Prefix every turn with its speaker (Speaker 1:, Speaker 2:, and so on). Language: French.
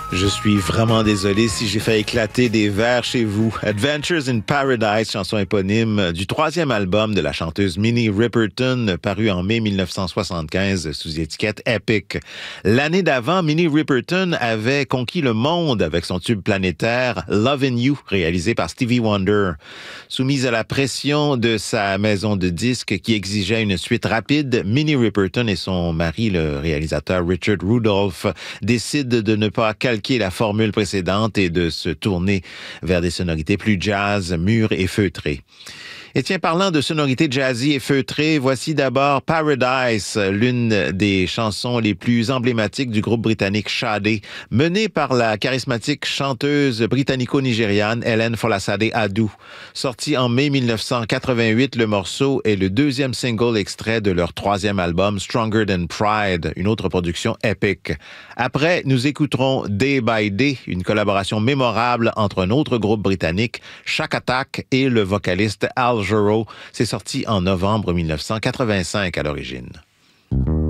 Speaker 1: Je suis vraiment désolé si j'ai fait éclater des verres chez vous. Adventures in Paradise, chanson éponyme du troisième album de la chanteuse Minnie Riperton, paru en mai 1975 sous étiquette Epic. L'année d'avant, Minnie Riperton avait conquis le monde avec son tube planétaire Lovin' You, réalisé par Stevie Wonder. Soumise à la pression de sa maison de disques qui exigeait une suite rapide, Minnie Riperton et son mari, le réalisateur Richard Rudolph, décident de ne pas calquer la formule précédente et de se tourner vers des sonorités plus jazz, mûres et feutrées. Et tiens, parlant de sonorités jazzy et feutrées, voici d'abord Paradise, l'une des chansons les plus emblématiques du groupe britannique Sade, menée par la charismatique chanteuse britannico-nigériane Helen Folasade Adu. Sorti en mai 1988, le morceau est le deuxième single extrait de leur troisième album Stronger Than Pride, une autre production épique. Après, nous écouterons Day by Day, une collaboration mémorable entre un autre groupe britannique, Shack Attack, et le vocaliste Al Jarreau. C'est sorti en novembre 1985 à l'origine.